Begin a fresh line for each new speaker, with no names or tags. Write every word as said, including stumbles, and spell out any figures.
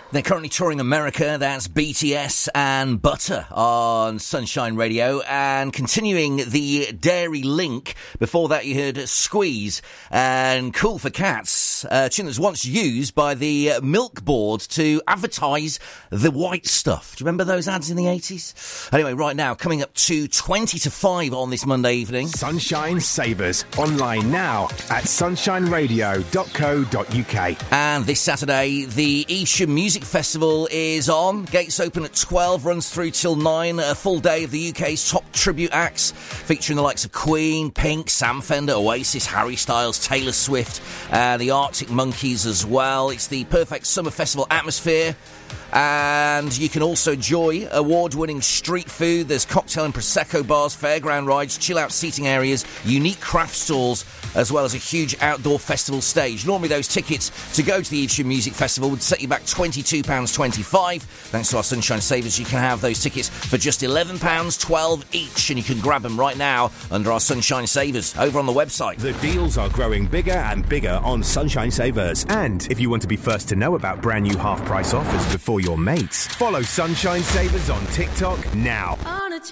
They're currently touring America. That's B T S and Butter on Sunshine Radio. And continuing the Dairy Link, before that you heard Squeeze and Cool for Cats, a tune that was once used by the Milk Board to advertise the white stuff. Do you remember those ads in the eighties? Anyway, right now, coming up to twenty to five on this Monday evening.
Sunshine Savers, online now at sunshine radio dot co dot uk.
And this Saturday, the Evesham Music Festival is on. Gates open at twelve, runs through till nine. A full day of the U K's top tribute acts, featuring the likes of Queen, Pink, Sam Fender, Oasis, Harry Styles, Taylor Swift, and the Arctic Monkeys as well. It's the perfect summer festival atmosphere. And you can also enjoy award-winning street food. There's cocktail and Prosecco bars, fairground rides, chill-out seating areas, unique craft stalls, as well as a huge outdoor festival stage. Normally those tickets to go to the Evesham Music Festival would set you back twenty-two pounds twenty-five. Thanks to our Sunshine Savers, you can have those tickets for just eleven pounds twelve each, and you can grab them right now under our Sunshine Savers over on the website.
The deals are growing bigger and bigger on Sunshine Savers. And if you want to be first to know about brand new half-price offers before your mates, follow Sunshine Savers on TikTok now.